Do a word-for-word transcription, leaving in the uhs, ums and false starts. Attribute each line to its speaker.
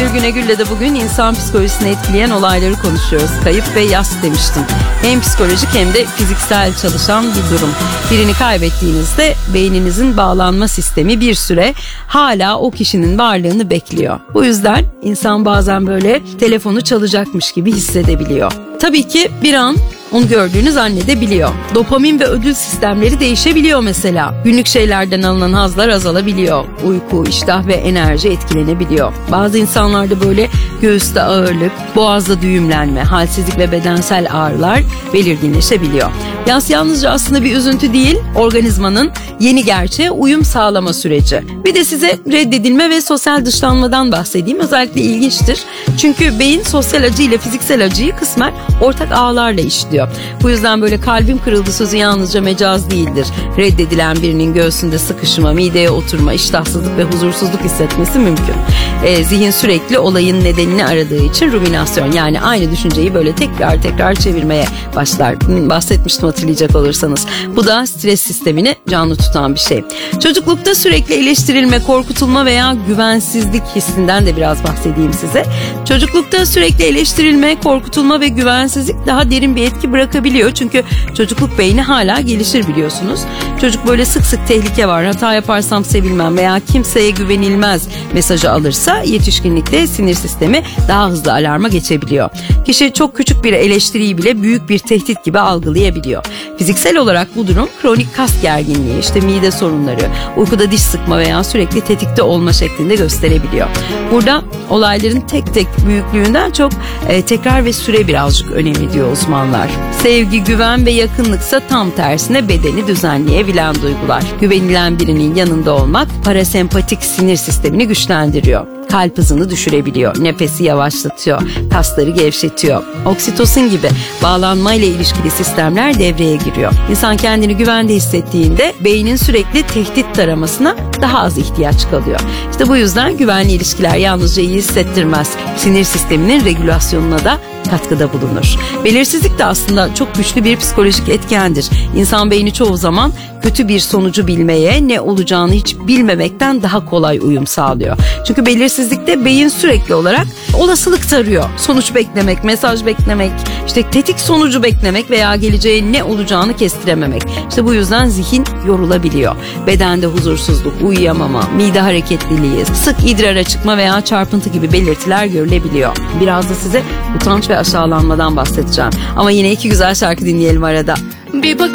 Speaker 1: Nehir Günegül'le de bugün insan psikolojisini etkileyen olayları konuşuyoruz. Kayıp ve yas demiştim. Hem psikolojik hem de fiziksel çalışan bir durum. Birini kaybettiğinizde beyninizin bağlanma sistemi bir süre hala o kişinin varlığını bekliyor. Bu yüzden insan bazen böyle telefonu çalacakmış gibi hissedebiliyor. Tabii ki bir an onu gördüğünü zannedebiliyor. Dopamin ve ödül sistemleri değişebiliyor mesela. Günlük şeylerden alınan hazlar azalabiliyor. Uyku, iştah ve enerji etkilenebiliyor. Bazı insanlarda böyle göğüste ağırlık, boğazda düğümlenme, halsizlik ve bedensel ağrılar belirginleşebiliyor. Yas yalnızca aslında bir üzüntü değil, organizmanın yeni gerçeğe uyum sağlama süreci. Bir de size reddedilme ve sosyal dışlanmadan bahsedeyim. Özellikle ilginçtir. Çünkü beyin sosyal acı ile fiziksel acıyı kısmen ortak ağlarla işliyor. Bu yüzden böyle kalbim kırıldı sözü yalnızca mecaz değildir. Reddedilen birinin göğsünde sıkışma, mideye oturma, iştahsızlık ve huzursuzluk hissetmesi mümkün. E, zihin sürekli olayın nedenini aradığı için ruminasyon, yani aynı düşünceyi böyle tekrar tekrar çevirmeye başlar. Bahsetmiştim hatırlayacak olursanız. Bu da stres sistemini canlı tutan bir şey. Çocuklukta sürekli eleştirilme, korkutulma veya güvensizlik hissinden de biraz bahsedeyim size. Çocuklukta sürekli eleştirilme, korkutulma ve güvensizlik daha derin bir etki bırakabiliyor. Çünkü çocukluk beyni hala gelişir biliyorsunuz. Çocuk böyle sık sık tehlike var, hata yaparsam sevilmem veya kimseye güvenilmez mesajı alırsa yetişkinlikte sinir sistemi daha hızlı alarma geçebiliyor. Kişi çok küçük bir eleştiriyi bile büyük bir tehdit gibi algılayabiliyor. Fiziksel olarak bu durum kronik kas gerginliği, işte mide sorunları, uykuda diş sıkma veya sürekli tetikte olma şeklinde gösterebiliyor. Burada olayların tek tek büyüklüğünden çok e, tekrar ve süre birazcık önemli diyor uzmanlar. Sevgi, güven ve yakınlıksa tam tersine bedeni düzenleyebilen duygular. Güvenilen birinin yanında olmak parasempatik sinir sistemini güçlendiriyor. Kalp hızını düşürebiliyor, nefesi yavaşlatıyor, kasları gevşetiyor. Oksitosin gibi bağlanmayla ilişkili sistemler devreye giriyor. İnsan kendini güvende hissettiğinde beynin sürekli tehdit taramasına daha az ihtiyaç kalıyor. İşte bu yüzden güvenli ilişkiler yalnızca iyi hissettirmez, sinir sisteminin regülasyonuna da katkıda bulunur. Belirsizlik de aslında çok güçlü bir psikolojik etkendir. İnsan beyni çoğu zaman kötü bir sonucu bilmeye, ne olacağını hiç bilmemekten daha kolay uyum sağlıyor. Çünkü belirsizlikte beyin sürekli olarak olasılık tarıyor. Sonuç beklemek, mesaj beklemek, işte tetik sonucu beklemek veya geleceğin ne olacağını kestirememek. İşte bu yüzden zihin yorulabiliyor. Bedende huzursuzluk, uyuyamama, mide hareketliliği, sık idrara çıkma veya çarpıntı gibi belirtiler görülebiliyor. Biraz da size utanç ve aşağılanmadan bahsedeceğim. Ama yine iki güzel şarkı dinleyelim arada.
Speaker 2: Bir bakış